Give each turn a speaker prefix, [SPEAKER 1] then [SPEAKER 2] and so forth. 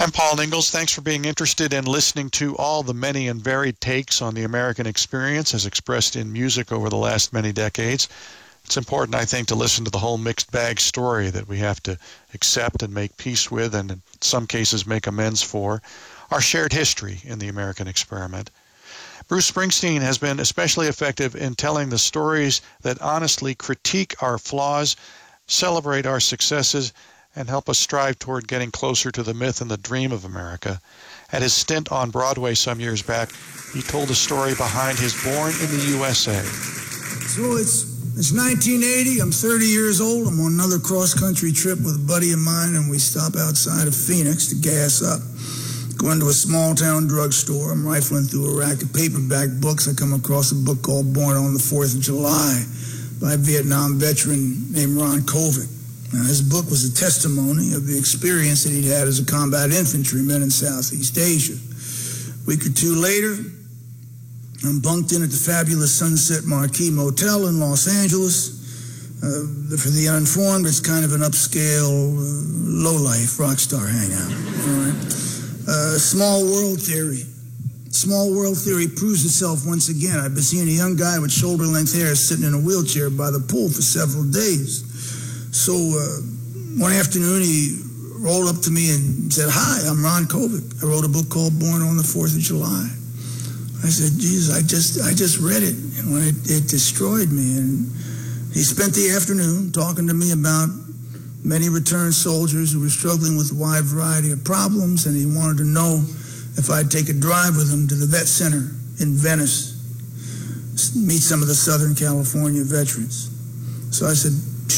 [SPEAKER 1] I'm Paul Ingalls. Thanks for being interested in listening to all the many and varied takes on the American experience as expressed in music over the last many decades. It's important, I think, to listen to the whole mixed bag story that we have to accept and make peace with, and in some cases make amends for, our shared history in the American experiment. Bruce Springsteen has been especially effective in telling the stories that honestly critique our flaws, celebrate our successes, and help us strive toward getting closer to the myth and the dream of America. At his stint on Broadway some years back, he told the story behind his Born in the USA.
[SPEAKER 2] So it's 1980, I'm 30 years old, I'm on another cross-country trip with a buddy of mine, and we stop outside of Phoenix to gas up. Go into a small-town drugstore, I'm rifling through a rack of paperback books. I come across a book called Born on the 4th of July by a Vietnam veteran named Ron Kovic. Now, his book was a testimony of the experience that he'd had as a combat infantryman in Southeast Asia. A week or two later, I'm bunked in at the fabulous Sunset Marquis Motel in Los Angeles. For the uninformed, it's kind of an upscale, low-life rock star hangout. All right? Small world theory. Small world theory proves itself once again. I've been seeing a young guy with shoulder-length hair sitting in a wheelchair by the pool for several days. So one afternoon, he rolled up to me and said, "Hi, I'm Ron Kovic. I wrote a book called Born on the 4th of July." I said, "Geez, I just read it, and when it destroyed me." And he spent the afternoon talking to me about many returned soldiers who were struggling with a wide variety of problems, and he wanted to know if I'd take a drive with him to the Vet Center in Venice, meet some of the Southern California veterans. So I said,